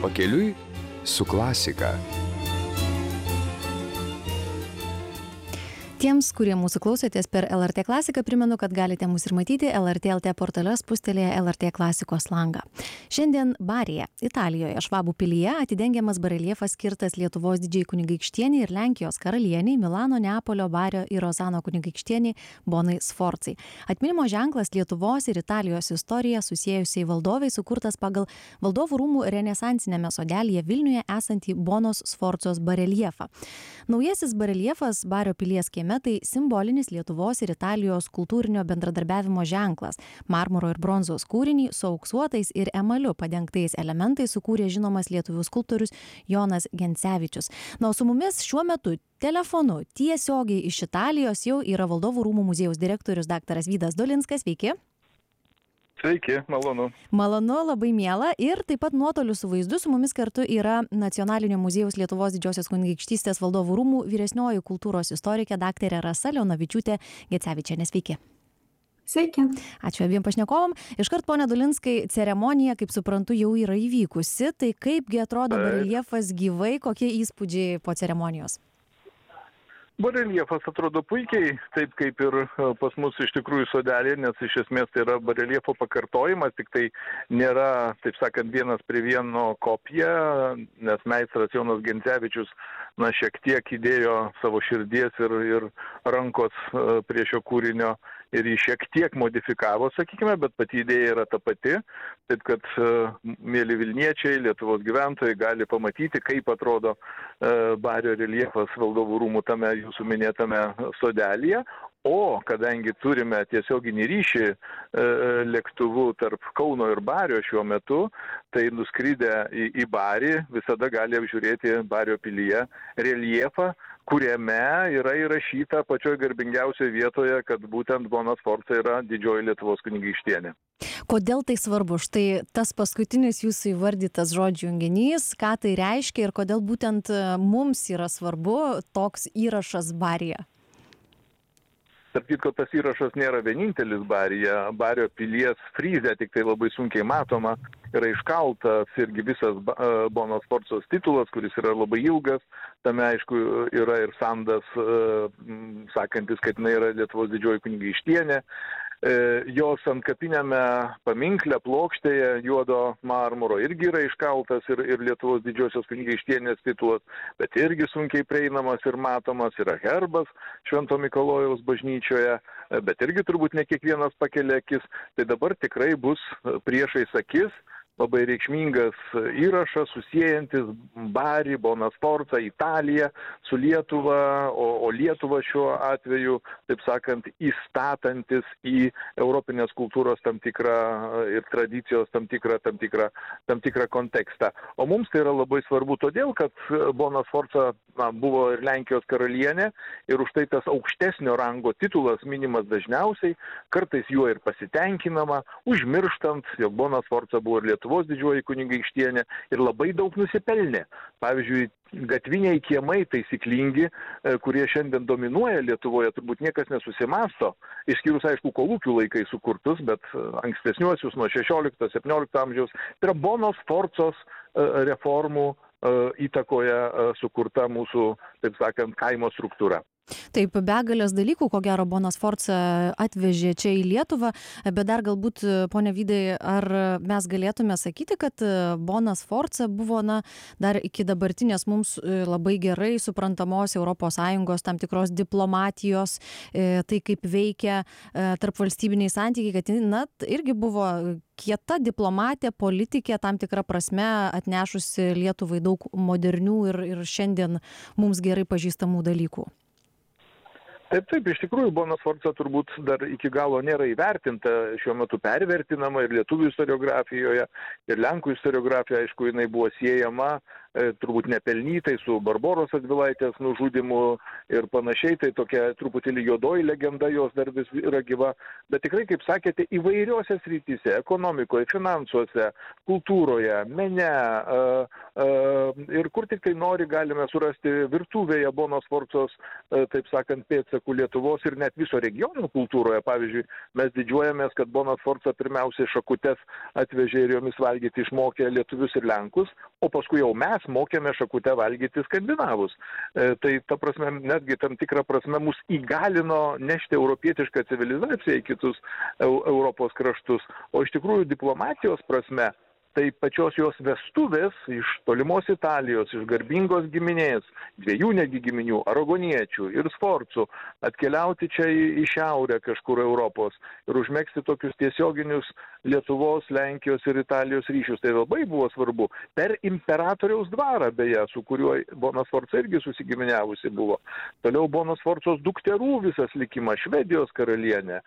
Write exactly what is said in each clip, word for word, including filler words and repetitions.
Pakeliui su klasika. Tiems, kurie mūsų klausotės per L R T klasiką, primenu, kad galite mus ir matyti L R T L T portale spustelėje L R T klasikos langą. Šiandien Barėje, Italijoje, Švabų pilyje atidengiamas bareljefas skirtas Lietuvos didžiai kunigaikštieniai ir Lenkijos karalieniai Milano, Neapolio, Bario ir Rozano kunigaikštieniai Bonai Sforcai. Atminimo ženklas Lietuvos ir Italijos istoriją susiejusiai valdovai sukurtas pagal Valdovų rūmų renesansinėme sodelyje Vilniuje esantį Bonos Sforcos bareljefą. Naujasis bareljefas Bario pilies kieme tai simbolinis Lietuvos ir Italijos kultūrinio bendradarbiavimo ženklas. Marmuro ir bronzos kūrinį su auksuotais ir emaliu padengtais elementais sukūrė žinomas lietuvių skulptorius Jonas Gencevičius. Na, o su mumis šiuo metu telefonu tiesiogiai iš Italijos jau yra Valdovų rūmų muziejaus direktorius daktaras Vydas Dolinskas. Sveiki. Sveiki, malonu. Malonu, labai miela. Ir taip pat nuotoliu su vaizdu su mumis kartu yra Nacionalinio muziejaus Lietuvos didžiosios kunigaikštystės Valdovų rūmų vyresnioji kultūros istorikė daktarė Rasa Leonavičiūtė Gecevičienė. Sveiki. Sveiki. Ačiū abiem pašnekovam. Iškart, pone Dolinskai, ceremonija, kaip suprantu, jau yra įvykusi. Tai kaipgi atrodo bareljefas gyvai, kokie įspūdžiai po ceremonijos? Bareljefas atrodo puikiai, taip kaip ir pas mus iš tikrųjų sodelė, nes iš esmės tai yra bareljefo pakartojimas, tik tai nėra, taip sakant, vienas prie vieno kopija, nes meistras Jonas Gencevičius, na, šiek tiek įdėjo savo širdies ir, ir rankos prie šio kūrinio ir jį šiek tiek modifikavo, sakykime, bet pati idėja yra ta pati, taip kad, mėly Vilniečiai, Lietuvos gyventojai gali pamatyti, kaip atrodo Bario reljefas Valdovų rūmų tame jūsų minėtame sodelyje, o kadangi turime tiesioginį ryšį e, lėktuvu tarp Kauno ir Bario šiuo metu, tai nuskridę į, į Barį visada gali apžiūrėti Bario pilyje reljefą, kuriame yra įrašyta pačioj garbingiausioje vietoje, kad būtent Bona Sforca yra didžioji Lietuvos kunigaikštienė. Kodėl tai svarbu? Štai tas paskutinis jūsų įvardytas žodžių junginys, ką tai reiškia ir kodėl būtent mums yra svarbu toks įrašas Baryje? Tarp kitko, tas įrašas nėra vienintelis Baryje. Bario pilies fryze, tik tai labai sunkiai matoma, yra iškaltas irgi visas Bonos Sforcos titulas, kuris yra labai ilgas. Tame, aišku, yra ir sandas, sakantis, kad jinai yra Lietuvos didžioji kunigaikštienė. Jos antkapinėme paminkle plokštėje juodo marmuro irgi yra iškaltas ir, ir Lietuvos didžiosios kunigaikštienės titulas, bet irgi sunkiai prieinamas ir matomas, yra herbas Švento Mikalojaus bažnyčioje, bet irgi turbūt ne kiekvienas pakelia akis. Tai dabar tikrai bus priešais akis labai reikšmingas įrašas susiejantis Barį, Boną Sforcą, Italiją su Lietuva, o, o Lietuva šiuo atveju, taip sakant, įstatantis į europinės kultūros tam tikrą ir tradicijos tam tikrą, tam tikrą, tam tikrą kontekstą. O mums tai yra labai svarbu todėl, kad Bona Sforca na, buvo ir Lenkijos karalienė ir už tai tas aukštesnio rango titulas minimas dažniausiai, kartais juo ir pasitenkinama, užmirštant, jog Bona Sforca buvo ir Lietuvos Lietuvos didžioji kunigaikštienė ir labai daug nusipelnė. Pavyzdžiui, gatviniai kiemai taisyklingi, kurie šiandien dominuoja Lietuvoje, turbūt niekas nesusimasto, išskyrus, aišku, kolūkių laikai sukurtus, bet ankstesniuosius nuo šešiolikto septyniolikto amžiaus, tai yra Bonos Sforcos reformų įtakoje sukurta mūsų, taip sakant, kaimo struktūra. Taip, begalės dalykų, ko gero, Bona Sforca atvežė čia į Lietuvą, bet dar galbūt, ponia Vydai, ar mes galėtume sakyti, kad Bona Sforca buvo, na, dar iki dabartinės mums labai gerai suprantamos Europos Sąjungos tam tikros diplomatijos, tai kaip veikia tarp valstybiniai santykiai, kad, na, irgi buvo kieta diplomatė, politikė, tam tikrą prasme atnešusi Lietuvai daug modernių ir, ir šiandien mums gerai pažįstamų dalykų. Taip, taip, iš tikrųjų, Bona Sforca turbūt dar iki galo nėra įvertinta, šiuo metu pervertinama ir lietuvių istoriografijoje, ir lenkų istoriografijoje, aišku, jinai buvo siejama turbūt nepelnytai su Barboros Radvilaitės nužudymu ir panašiai, tai tokia truputėlį juodoji legenda jos dar vis yra gyva, bet tikrai, kaip sakėte, įvairiose srityse, ekonomikoje, finansuose, kultūroje, mene ir kur tik tai nori galime surasti virtuvėje Bonos Sforcos, taip sakant, pėdsakų Lietuvos ir net viso regiono kultūroje. Pavyzdžiui, mes didžiuojamės, kad Bona Sforca pirmiausiai šakutes atvežė ir jomis valgyti išmokė lietuvius ir lenkus, o paskui jau mes mokėme šakutę valgyti skandinavus. Tai ta prasme, netgi tam tikrą prasme mus įgalino nešti europietišką civilizaciją į kitus Europos kraštus, o iš tikrųjų diplomatijos prasme tai pačios jos vestuvės iš tolimos Italijos, iš garbingos giminės, dviejų negi giminių, aragoniečių ir Sforcų, atkeliauti čia į, į šiaurę kažkur Europos ir užmegzti tokius tiesioginius Lietuvos, Lenkijos ir Italijos ryšius. Tai labai buvo svarbu. Per imperatoriaus dvarą, beje, su kuriuo Bona Sforca irgi susigiminiavusi buvo. Toliau Bonos Sforcos dukterų visas likimas, Švedijos karalienė,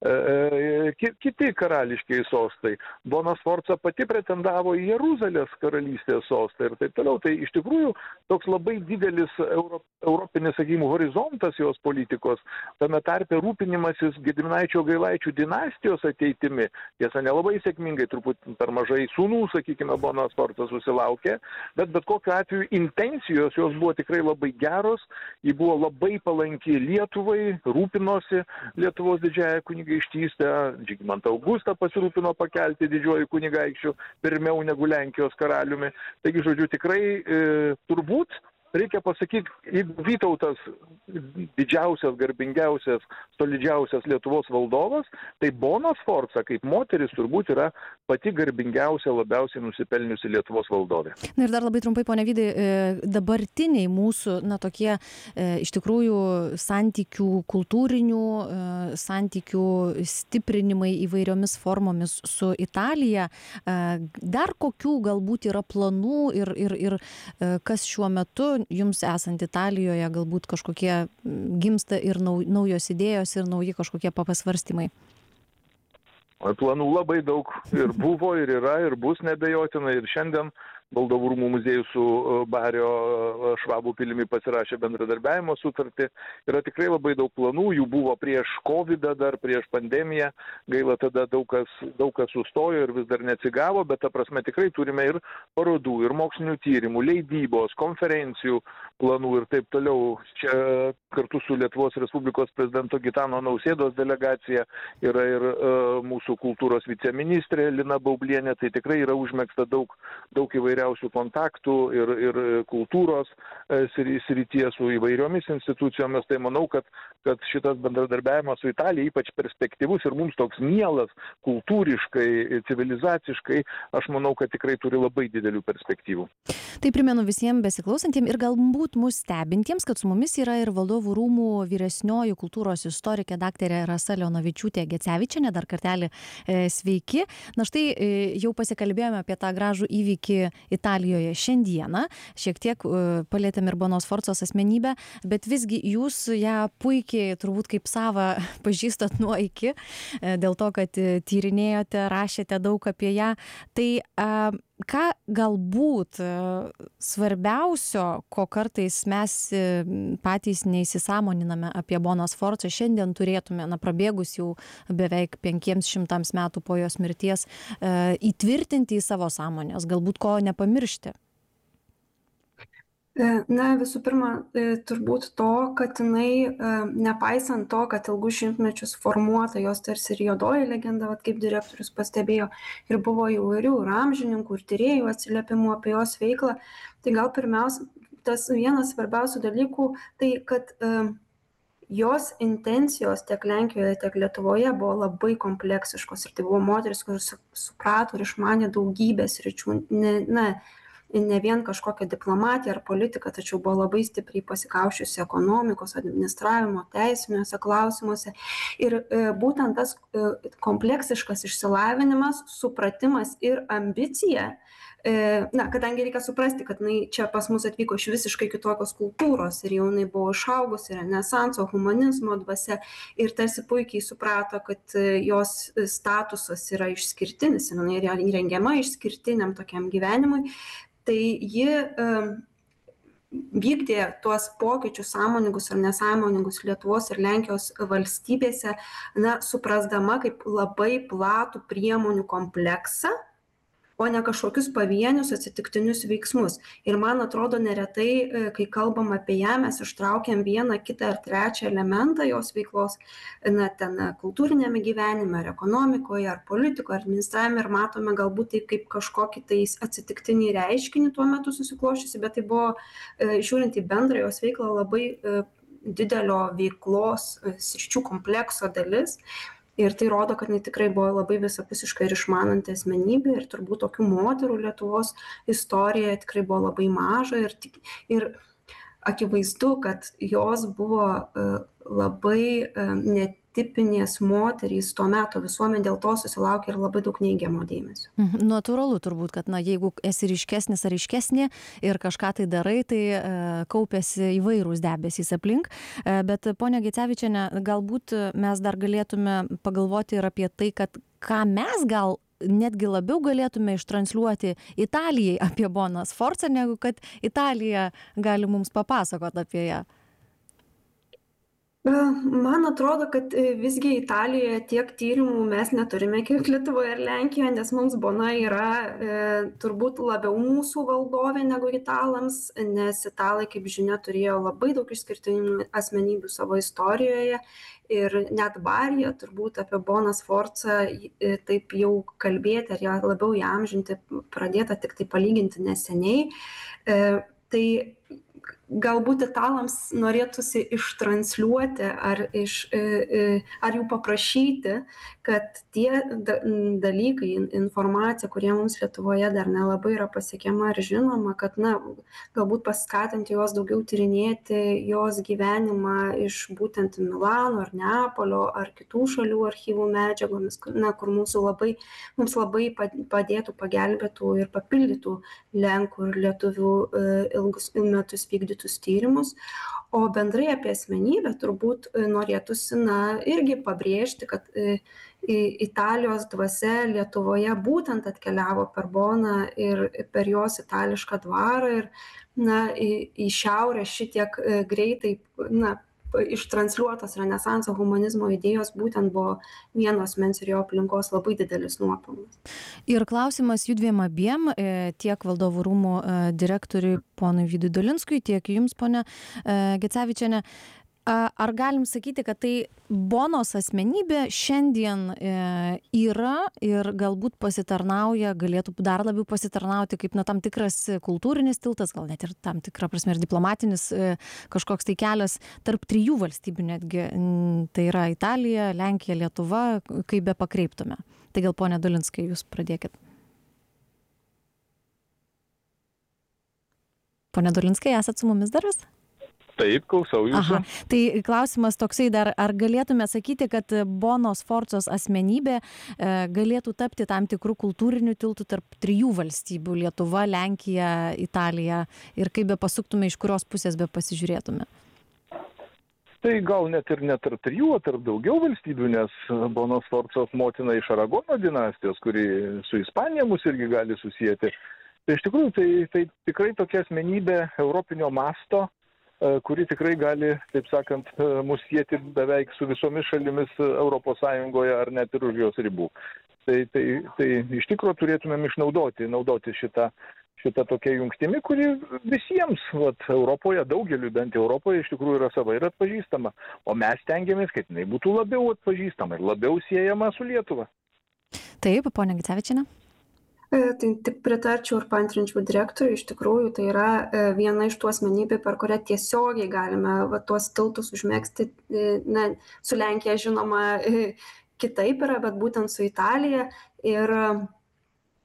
kiti karališkiai sostai. Bona Sforca pati pretendavo į Jeruzalės karalystės sostą ir taip toliau. Tai iš tikrųjų toks labai didelis euro, europinis, sakykime, horizontas jos politikos, tame tarpe rūpinimasis Gediminaičio Gailaičių dinastijos ateitimi. Tiesa, nelabai sėkmingai, truputį per mažai sūnų, sakykime, Bona Sforca susilaukė, bet bet kokiu atveju intencijos jos buvo tikrai labai geros, ji buvo labai palanki Lietuvai, rūpinosi Lietuvos didžiąją kunigaikštystę, Žygimantą Augustą pasirūpino pakelti didžiuoju kunigaikščiu pirmiau negu Lenkijos karaliumi. Taigi, žodžiu, tikrai e, turbūt reikia pasakyti, jeigu Vytautas didžiausias, garbingiausias, solidžiausias Lietuvos valdovas, tai Bona Sforca kaip moteris turbūt yra pati garbingiausia, labiausiai nusipelniusi Lietuvos valdovė. Na ir dar labai trumpai, ponia Vydai, dabartiniai mūsų, na, tokie iš tikrųjų santykių kultūrinių, santykių stiprinimai įvairiomis formomis su Italija, dar kokių galbūt yra planų ir, ir, ir kas šiuo metu jums esant Italijoje galbūt kažkokie gimsta ir naujos idėjos ir nauji kažkokie pasvarstymai? Planų labai daug ir buvo, ir yra, ir bus nebejotinai. Ir šiandien Valdovų rūmų muziejus su Bario Švabų pilimi pasirašė bendradarbiavimo sutartį. Yra tikrai labai daug planų, jų buvo prieš kovidą, dar prieš pandemiją. Gaila, tada daug kas, daug kas sustojo ir vis dar neatsigavo, bet ta prasme tikrai turime ir parodų, ir mokslinių tyrimų, leidybos, konferencijų planų ir taip toliau. Čia kartu su Lietuvos Respublikos prezidento Gitano Nausėdos delegacija yra ir uh, mūsų kultūros viceministrė Lina Baublienė. Tai tikrai yra užmegzta daug, daug įvairiausių kontaktų ir, ir kultūros srityje su įvairiomis institucijomis. Tai manau, kad, kad šitas bendradarbiavimas su Italija ypač perspektyvus ir mums toks mielas kultūriškai, civilizaciškai, aš manau, kad tikrai turi labai didelių perspektyvų. Tai primenu visiems besiklausantiems ir galbūt mus stebintiems, kad su mumis yra ir Valdovų rūmų vyresnioji kultūros istorikė daktarė Rasa Leonavičiūtė Gecevičienė. Dar kartelį e, sveiki. Na štai e, jau pasikalbėjome apie tą gražų įvykį Italijoje šiandieną. Šiek tiek e, palėtėm ir Bonos Sforcos asmenybę, bet visgi jūs ją puikiai turbūt kaip savą pažįstat nuo iki, e, dėl to, kad e, tyrinėjote, rašėte daug apie ją. Tai e, ką galbūt svarbiausio, ko kartais mes patys neįsisąmoniname apie Boną Sforcą, šiandien turėtume, na, prabėgus jau beveik penkiems šimtams metų po jos mirties, įtvirtinti į savo sąmonės, galbūt ko nepamiršti? Na, visų pirma, turbūt to, kad jinai, nepaisant to, kad ilgus šimtmečius formuota jos tarsi ir juodoji legenda, vat, kaip direktorius pastebėjo, ir buvo įvairių ir amžininkų, ir tyrėjų atsiliepimų apie jos veiklą, tai gal pirmiausia, tas vienas svarbiausių dalykų, tai kad uh, jos intencijos tiek Lenkijoje, tiek Lietuvoje buvo labai kompleksiškos, ir tai buvo moteris, kuris suprato ir išmanė daugybės sričių, ne, ne, ne vien kažkokią diplomatiją ar politiką, tačiau buvo labai stipriai pasikaušiusi ekonomikos, administravimo, teisiniuose klausimuose. Ir e, būtent tas e, kompleksiškas išsilavinimas, supratimas ir ambicija na, kadangi reikia suprasti, kad jinai čia pas mus atvyko iš visiškai kitokios kultūros ir jau jinai buvo išaugusi renesanso, humanizmo dvasia ir tarsi puikiai suprato, kad jos statusas yra išskirtinis ir jinai yra įrengiama išskirtiniam tokiam gyvenimui, tai ji vykdė tuos pokyčius sąmoningus ar nesąmoningus Lietuvos ir Lenkijos valstybėse, na, suprasdama kaip labai platų priemonių kompleksą, o ne kažkokius pavienius atsitiktinius veiksmus. Ir man atrodo, neretai, kai kalbam apie ją, mes ištraukiam vieną, kitą ar trečią elementą jos veiklos, na, ten kultūrinėme gyvenime, ar ekonomikoje, ar politikoje, ar administravime, ir matome galbūt tai kaip kažkokį tai atsitiktinį reiškinį tuo metu susikloščiusi, bet tai buvo, žiūrint į bendrą jos veiklą, labai didelio veiklos sričių komplekso dalis. Ir tai rodo, kad jinai tikrai buvo labai visapusiška ir išmananti asmenybė ir turbūt tokių moterų Lietuvos istorijoje tikrai buvo labai maža ir, tik, ir akivaizdu, kad jos buvo labai netipinės moterys tuo metu visuomenė, dėl to susilaukė ir labai daug neigiamo dėmesio. Mhm. Natūralu turbūt, kad na, jeigu esi ryškesnis ar ryškesnė ir kažką tai darai, tai e, kaupėsi įvairūs debesys aplink. E, bet ponia Gecevičiene, galbūt mes dar galėtume pagalvoti ir apie tai, kad ką mes gal netgi labiau galėtume ištransliuoti Italijai apie Boną Sforcą, negu kad Italija gali mums papasakoti apie ją. Man atrodo, kad visgi Italijoje tiek tyrimų mes neturime kiek Lietuvoje ir Lenkijoje, nes mums Bona yra e, turbūt labiau mūsų valdovė negu italams, nes italai, kaip žinia, turėjo labai daug išskirtinių asmenybių savo istorijoje ir net Barija turbūt apie Boną Sforcą e, taip jau kalbėti ar ją labiau įamžinti pradėta tik tai palyginti neseniai. E, tai galbūt italams norėtųsi ištransliuoti ar, iš, ar jų paprašyti, kad tie dalykai, informacija, kurie mums Lietuvoje dar nelabai yra pasiekiama ir žinoma, kad na, galbūt paskatinti juos daugiau tyrinėti jos gyvenimą iš būtent Milano ar Neapolio ar kitų šalių archyvų medžiagomis, na, kur mūsų labai, mums labai padėtų, pagelbėtų ir papildytų Lenkų ir Lietuvių ilgus metus vykdytus tyrimus. O bendrai apie asmenybę turbūt norėtųsi, na, irgi pabrėžti, kad Italijos dvasia Lietuvoje būtent atkeliavo per Boną ir per jos itališką dvarą ir, na, į, į šiaurę šitiek greitai, na, ištransliuotos renesanso humanizmo idėjos būtent buvo vienos mens ir jo aplinkos labai didelis nuopelnas. Ir klausimas judviem abiem, tiek Valdovų rūmų direktoriui ponui Vydui Dolinskui, tiek jums, ponia Gecevičiene. Ar galim sakyti, kad tai Bonos asmenybė šiandien yra ir galbūt pasitarnauja, galėtų dar labiau pasitarnauti kaip na, tam tikras kultūrinis tiltas, gal net ir tam tikra prasme ir diplomatinis kažkoks tai kelias tarp trijų valstybių netgi, tai yra Italija, Lenkija, Lietuva, kaip be pakreiptume. Tai gal ponia Dolinskai, jūs pradėkit. Ponia Dolinskai, esat su mumis dar vis? Taip, klausau jūsų. Aha. Tai klausimas toksai dar, ar galėtume sakyti, kad Bonos Sforcos asmenybė e, galėtų tapti tam tikrų kultūrinių tiltų tarp trijų valstybių - Lietuva, Lenkija, Italija, ir kaip be pasuktume, iš kurios pusės be pasižiūrėtume? Tai gal net ir ne tarp trijų, o tarp daugiau valstybių, nes Bonos Sforcos motina iš Aragono dinastijos, kuri su Ispanija mus irgi gali susijęti. Tai iš tikrųjų, tai, tai tikrai tokia asmenybė europinio masto, kuri tikrai gali, taip sakant, mus sieti beveik su visomis šalimis Europos Sąjungoje ar net ir už jos ribų. Tai, tai, tai iš tikrųjų turėtumėm išnaudoti naudoti šitą, šitą tokią jungtimį, kuri visiems vat, Europoje, daugeliu bent Europoje iš tikrųjų yra sava ir atpažįstama. O mes stengiamės, kad jinai būtų labiau atpažįstama ir labiau siejama su Lietuva. Taip, ponia Gecevičiene. Tai tik pritarčiau ir paantrinčiau direktoriui, iš tikrųjų tai yra viena iš tų asmenybių, per kurią tiesiogiai galime va, tuos tiltus užmėgsti, na, su Lenkija žinoma kitaip yra, bet būtent su Italija. Ir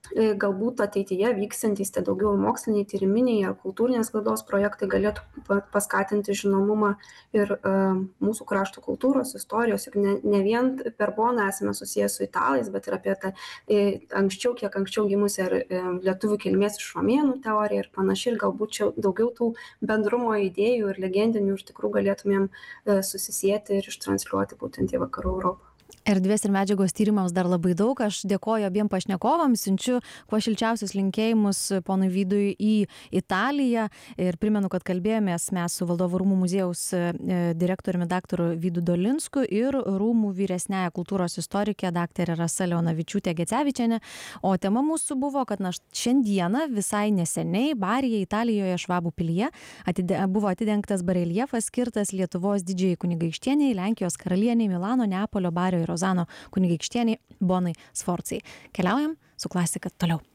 galbūt ateityje vyksiantys tie daugiau moksliniai, tyriminiai ar kultūrinės sklaidos projektai galėtų paskatinti žinomumą ir uh, mūsų krašto kultūros, istorijos. Ir ne, ne vien per Boną esame susijęs su italais, bet ir apie tą e, anksčiau, kiek anksčiau gimusią ir e, lietuvių kilmės iš romėnų teoriją ir panašiai. Ir galbūt čia daugiau tų bendrumo idėjų ir legendinių iš tikrųjų galėtumėm e, susisieti ir ištransliuoti būtent į Vakarų Europą. Erdvės ir medžiagos tyrimams dar labai daug. Aš dėkoju abiem pašnekovams, siunčiu kuo šilčiausius linkėjimus ponui Vydui į Italiją ir primenu, kad kalbėjomės mes su Valdovų rūmų muziejaus direktoriumi daktaru Vydu Dolinsku ir rūmų vyresniaja kultūros istorikė daktarė Rasa Leonavičiūtė Gecevičienė. O tema mūsų buvo, kad na, šiandieną visai neseniai Barija, Italijoje, Švabų pilyje atide, buvo atidengtas bareljefas skirtas Lietuvos didžiajai kunigaikštieniai, Lenkijos karalieniai, Milano, Neapolio, Bario ir Rozano kunigaikštieniai Bonai Sforcai. Keliaujam su klasika toliau.